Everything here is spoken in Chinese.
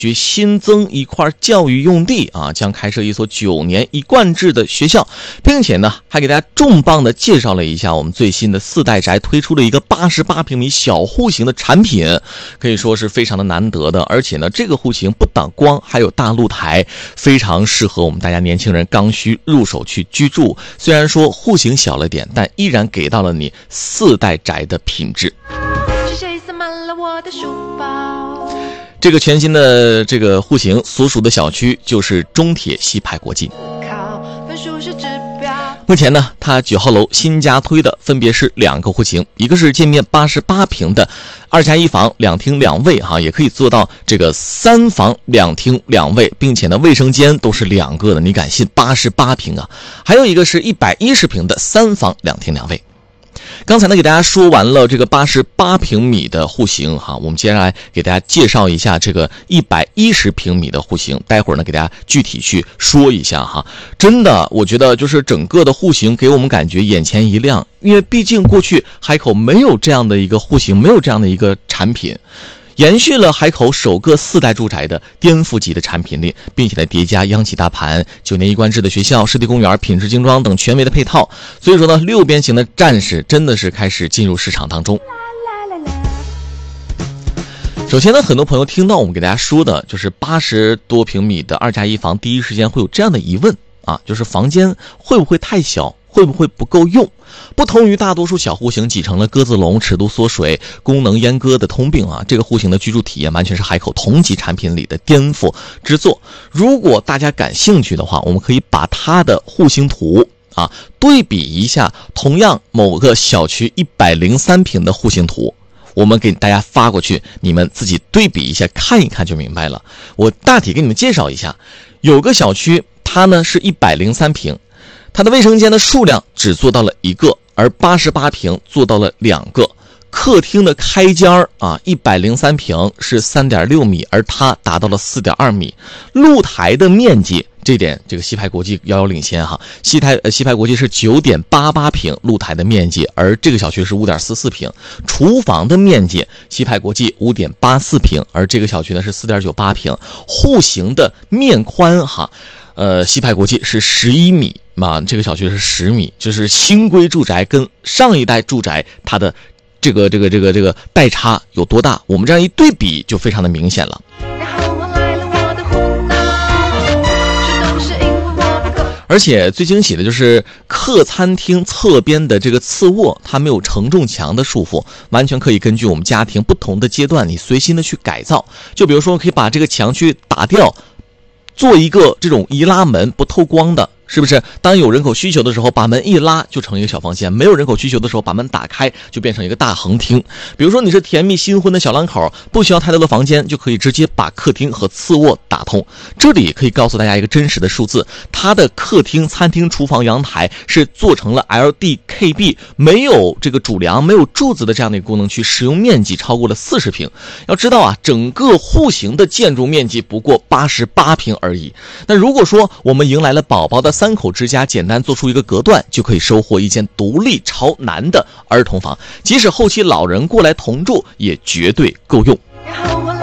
新增一块教育用地啊，将开设一所9年一贯制的学校，并且呢，还给大家重磅的介绍了一下我们最新的4代宅推出了一个88平米小户型的产品，可以说是非常的难得的。而且呢，这个户型不挡光，还有大露台，非常适合我们大家年轻人刚需入手去居住。虽然说户型小了点，但依然给到了你4代宅的品质。 是谁塞满了我的书包？ 这个全新的这个户型所属的小区就是中铁西派国际。目前呢，它9号楼新加推的分别是2个户型，一个是建面88平的2+1房2厅2卫哈，也可以做到这个3房2厅2卫，并且呢卫生间都是2个的，你敢信88平啊？还有一个是110平的3房2厅2卫。刚才呢给大家说完了这个88平米的户型哈，我们接下来给大家介绍一下这个110平米的户型，待会儿呢给大家具体去说一下哈。真的，我觉得就是整个的户型给我们感觉眼前一亮，因为毕竟过去海口没有这样的一个户型，没有这样的一个产品。延续了海口首个4代住宅的颠覆级的产品力，并且呢叠加央企大盘、9年一贯制的学校、湿地公园、品质精装等权威的配套，所以说呢6边形的战士真的是开始进入市场当中。首先呢，很多朋友听到我们给大家说的就是80多平米的2+1房，第一时间会有这样的疑问啊，就是房间会不会太小，会不会不够用？不同于大多数小户型挤成了鸽子笼、尺度缩水、功能阉割的通病啊，这个户型的居住体验完全是海口同级产品里的颠覆之作。如果大家感兴趣的话，我们可以把它的户型图啊对比一下同样某个小区103平的户型图，我们给大家发过去，你们自己对比一下看一看就明白了。我大体给你们介绍一下，有个小区它呢是103平，它的卫生间的数量只做到了1个，而88平做到了2个。客厅的开间啊，103平是3.6米，而它达到了4.2米。露台的面积，这点这个西派国际遥遥领先哈。西派国际是9.88平露台的面积，而这个小区是5.44平。厨房的面积，西派国际5.84平，而这个小区呢是4.98平。户型的面宽哈。西派国际是11米嘛，这个小区是10米，就是新规住宅跟上一代住宅它的这个代差有多大，我们这样一对比就非常的明显了。而且最惊喜的就是客餐厅侧边的这个次卧，它没有承重墙的束缚，完全可以根据我们家庭不同的阶段，你随心的去改造。就比如说可以把这个墙去打掉，做一个这种一拉门不透光的，是不是？当有人口需求的时候，把门一拉就成一个小房间；没有人口需求的时候，把门打开就变成一个大横厅。比如说你是甜蜜新婚的小两口，不需要太多的房间，就可以直接把客厅和次卧打通。这里可以告诉大家一个真实的数字，它的客厅、餐厅、厨房、阳台是做成了 LDKB， 没有这个主梁、没有柱子的这样的一个功能区，使用面积超过了40平。要知道啊，整个户型的建筑面积不过88平而已。那如果说我们迎来了宝宝的3口之家，简单做出一个隔断，就可以收获一间独立朝南的儿童房，即使后期老人过来同住也绝对够用。